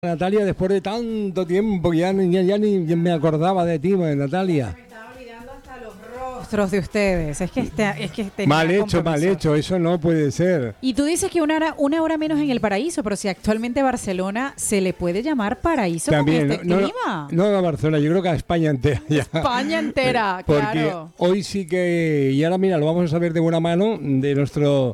Natalia, después de tanto tiempo, ya ni me acordaba de ti, Natalia. Me estaba olvidando hasta los rostros de ustedes. Es que tenía Mal compromiso. hecho, eso no puede ser. Y tú dices que una hora menos en el paraíso, pero si actualmente Barcelona se le puede llamar paraíso También, con este clima. no a Barcelona, yo creo que a España entera ya. España entera, Porque claro. hoy sí que, y ahora mira, lo vamos a saber de buena mano de nuestro,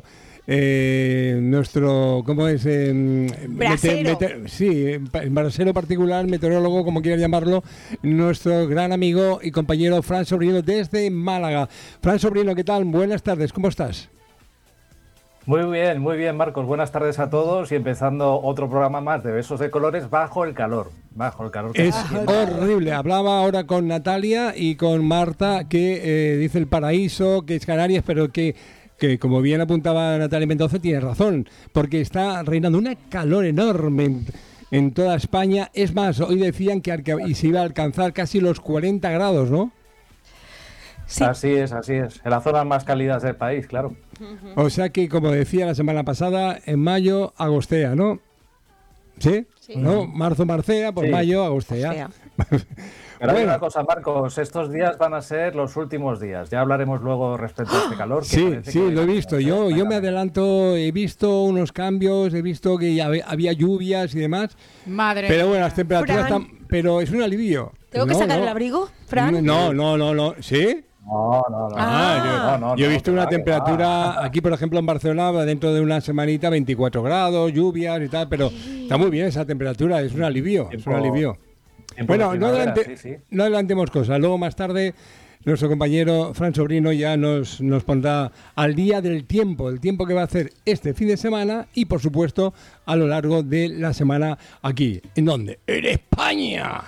¿cómo es? Brasero. Brasero particular, meteorólogo, como quieras llamarlo, nuestro gran amigo y compañero Fran Sobrino desde Málaga. Fran Sobrino, ¿qué tal? Buenas tardes, ¿cómo estás? Muy bien, Marcos. Buenas tardes a todos y empezando otro programa más de Besos de Colores bajo el calor. Es horrible. Hablaba ahora con Natalia y con Marta que dice el paraíso, que es Canarias, pero que como bien apuntaba Natalia Mendoza, tiene razón, porque está reinando una calor enorme en toda España. Es más, hoy decían que se iba a alcanzar casi los 40 grados, ¿no? Sí. Así es. En las zonas más cálidas del país, claro. O sea que, como decía la semana pasada, en mayo agostea, ¿no? ¿Sí? Sí. ¿No? Marzo marcea, por Sí. mayo agostea. Pero hay Bueno. una cosa, Marcos, estos días van a ser los últimos días. Ya hablaremos luego respecto a este calor. Que Sí, parece sí, que lo he visto. Yo me adelanto, he visto unos cambios, he visto que ya había lluvias y demás. Madre Pero mía. bueno, las temperaturas Fran. están... Pero es un alivio. ¿Tengo que sacar el abrigo, Fran? No. ¿Sí? No. Yo he visto una que va. temperatura aquí, por ejemplo, en Barcelona, dentro de una semanita, 24 grados, lluvias y tal, pero está muy bien esa temperatura, es un alivio, es un alivio. Tiempo de Bueno, primavera, sí. no adelantemos cosas. Luego, más tarde, nuestro compañero Fran Sobrino ya nos pondrá al día del tiempo, el tiempo que va a hacer este fin de semana y, por supuesto, a lo largo de la semana aquí. ¿En dónde? ¡En España!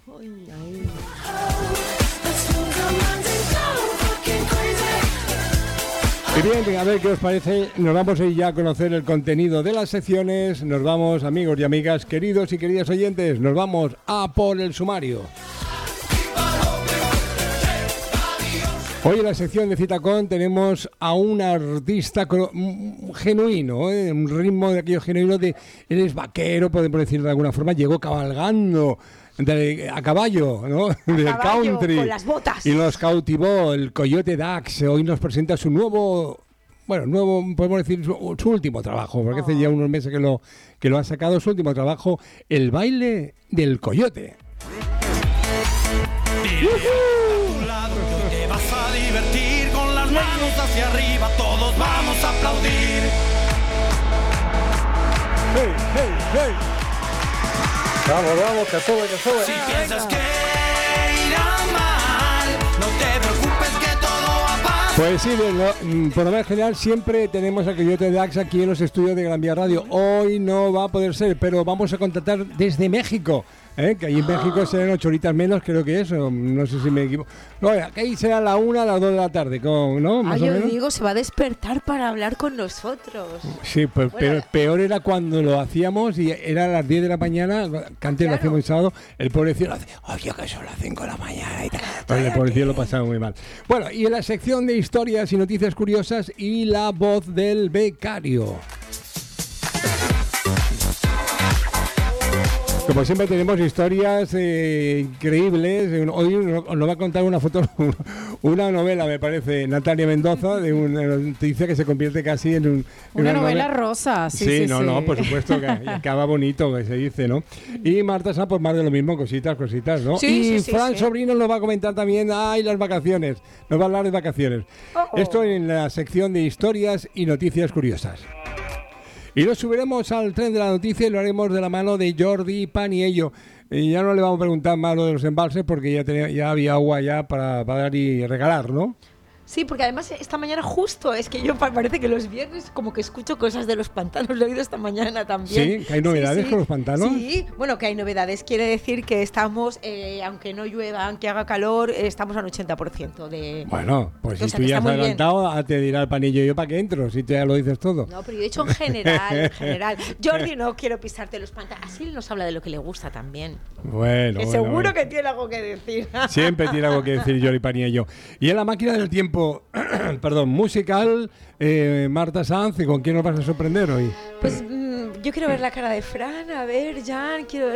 Y bien, a ver qué os parece. Nos vamos a ir ya a conocer el contenido de las secciones. Nos vamos, amigos y amigas, queridos y queridas oyentes, nos vamos a por el sumario. Hoy en la sección de Citacón tenemos a un artista genuino, un ritmo de aquello genuino él es vaquero, podemos decir de alguna forma, llegó cabalgando a caballo, ¿no? Del caballo, country. con las botas. Y nos cautivó el Coyote Dax. Hoy nos presenta su nuevo, podemos decir su último trabajo, porque hace ya unos meses que lo ha sacado, su último trabajo, El baile del coyote. A tu lado, que hoy te vas a divertir con las manos hacia arriba, todos vamos a aplaudir. ¡Hey, hey, hey! Vamos, que sube. Si piensas que irá mal, no te preocupes que todo va a pasar. Pues sí, por lo menos general siempre tenemos a Coyote Dax aquí en los estudios de Gran Vía Radio. Hoy no va a poder ser, pero vamos a contactar desde México. Que ahí en México serán 8 horitas menos, creo que es, no sé si me equivoco. No, que ahí será la 1 a las 2 de la tarde, ¿no? Más o Yo menos. digo, se va a despertar para hablar con nosotros. Sí, pues Bueno, peor era cuando lo hacíamos y era a las 10 de la mañana, que antes lo hacíamos el sábado, el pobrecillo lo hace, oye, que son las 5 de la mañana y tal. Pues el pobrecillo lo pasaba muy mal. Bueno, y en la sección de historias y noticias curiosas y la voz del becario. Como siempre tenemos historias increíbles. Hoy nos va a contar una novela, me parece, Natalia Mendoza, de una noticia que se convierte casi en Una novela rosa, sí. No, por supuesto, que acaba bonito, que se dice, ¿no? Y Marta Sá, pues más de lo mismo, cositas, ¿no? Sí, y sí, Fran sí. Sobrino nos va a comentar también, las vacaciones, nos va a hablar de vacaciones. Esto en la sección de historias y noticias curiosas. Y nos subiremos al tren de la noticia y lo haremos de la mano de Jordi Paniello. Y ya no le vamos a preguntar más lo de los embalses porque ya había agua ya para dar y regalar, ¿no? Sí, porque además esta mañana justo es que yo parece que los viernes como que escucho cosas de los pantanos, lo he oído esta mañana también. Sí, que hay novedades con los pantanos. Sí, bueno, que hay novedades. Quiere decir que estamos, aunque no llueva, aunque haga calor, estamos al 80% de... Bueno, pues O si sea, tú que ya está has muy bien. adelantado, te dirá el Panillo yo para que entro, si tú ya lo dices todo. No, pero yo he dicho en general. Jordi, no quiero pisarte los pantanos. Así él nos habla de lo que le gusta también. Bueno, Que bueno, seguro bueno. que tiene algo que decir. Siempre tiene algo que decir Jordi Paniello. Y en la máquina del tiempo, musical, Marta Sanz, ¿y con quién nos vas a sorprender hoy? Pues yo quiero ver la cara de Fran, a ver, Jan, quiero